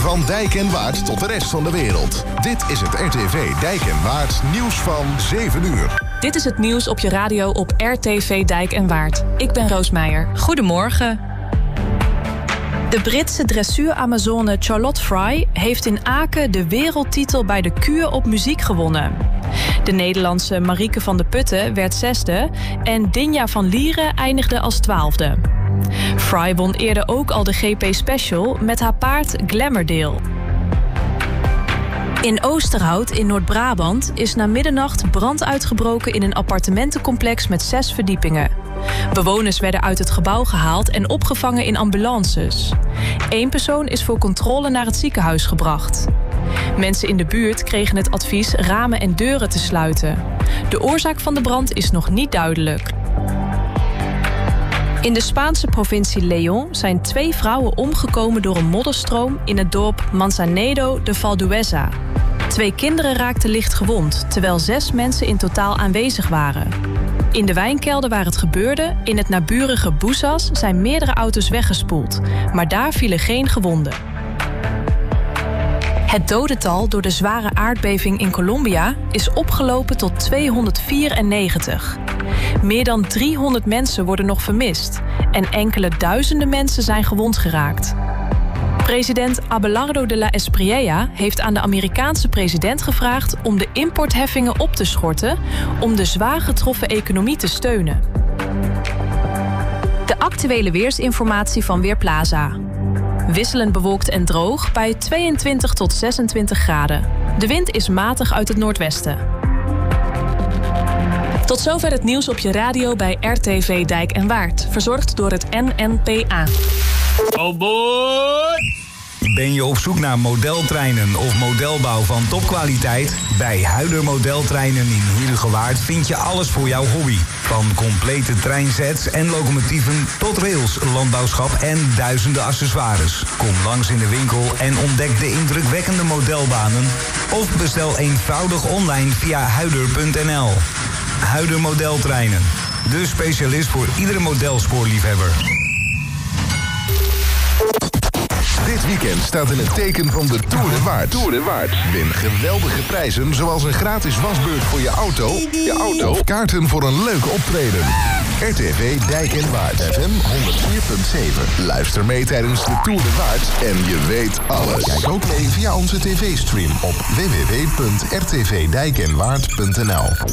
Van Dijk en Waard tot de rest van de wereld. Dit is het RTV Dijk en Waard nieuws van 7 uur. Dit is het nieuws op je radio op RTV Dijk en Waard. Ik ben Roos Meijer. Goedemorgen. De Britse dressuur-Amazone Charlotte Fry heeft in Aken de wereldtitel bij de kuur op muziek gewonnen. De Nederlandse Marieke van der Putten werd 6e en Dinja van Lieren eindigde als 12e. Fry won eerder ook al de GP Special met haar paard Glamourdale. In Oosterhout in Noord-Brabant is na middernacht brand uitgebroken in een appartementencomplex met 6 verdiepingen. Bewoners werden uit het gebouw gehaald en opgevangen in ambulances. 1 persoon is voor controle naar het ziekenhuis gebracht. Mensen in de buurt kregen het advies ramen en deuren te sluiten. De oorzaak van de brand is nog niet duidelijk. In de Spaanse provincie León zijn 2 vrouwen omgekomen door een modderstroom in het dorp Manzanedo de Valdueza. 2 kinderen raakten licht gewond, terwijl 6 mensen in totaal aanwezig waren. In de wijnkelder waar het gebeurde, in het naburige Bouzas, zijn meerdere auto's weggespoeld, maar daar vielen geen gewonden. Het dodental door de zware aardbeving in Colombia is opgelopen tot 294. Meer dan 300 mensen worden nog vermist en enkele duizenden mensen zijn gewond geraakt. President Abelardo de la Espriella heeft aan de Amerikaanse president gevraagd om de importheffingen op te schorten om de zwaar getroffen economie te steunen. De actuele weersinformatie van Weerplaza. Wisselend bewolkt en droog bij 22 tot 26 graden. De wind is matig uit het noordwesten. Tot zover het nieuws op je radio bij RTV Dijk en Waard. Verzorgd door het NNPA. Oh boy! Ben je op zoek naar modeltreinen of modelbouw van topkwaliteit? Bij Huider Modeltreinen in Heerhugowaard vind je alles voor jouw hobby. Van complete treinsets en locomotieven tot rails, landbouwschap en duizenden accessoires. Kom langs in de winkel en ontdek de indrukwekkende modelbanen. Of bestel eenvoudig online via huider.nl. Huider Modeltreinen. De specialist voor iedere modelspoorliefhebber. Dit weekend staat in het teken van de Tour de Waard. Win geweldige prijzen zoals een gratis wasbeurt voor je auto of kaarten voor een leuk optreden. RTV Dijk en Waard. FM 104.7. Luister mee tijdens de Tour de Waard en je weet alles. Kijk ook mee via onze tv-stream op www.rtvdijkenwaard.nl.